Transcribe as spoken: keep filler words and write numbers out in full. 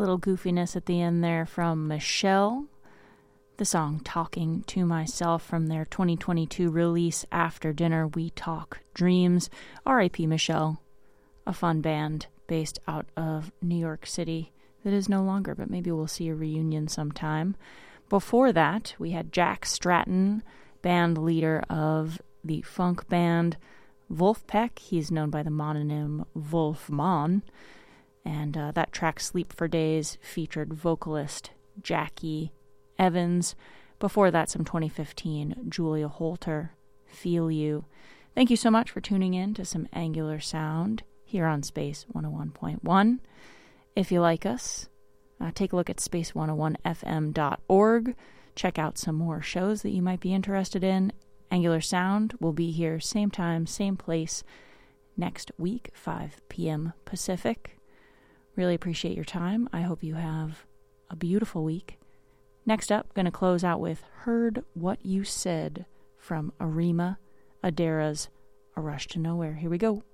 little goofiness at the end there from Michelle. The song Talking to Myself from their twenty twenty-two release, After Dinner We Talk Dreams. R I P Michelle, a fun band based out of New York City that is no longer, but maybe we'll see a reunion sometime. Before that, we had Jack Stratton, band leader of the funk band Wolfpack. He's known by the mononym Wolfman. And uh, that track, Sleep for Days, featured vocalist Jackie Evans. Before that, some twenty fifteen Julia Holter, Feel You. Thank you so much for tuning in to some Angular Sound here on Space one oh one point one. If you like us, uh, take a look at space one oh one f m dot org. Check out some more shows that you might be interested in. Angular Sound will be here same time, same place next week, five p.m. Pacific. Really appreciate your time. I hope you have a beautiful week. Next up, going to close out with Heard What You Said from Arima Adara's A Rush to Nowhere. Here we go.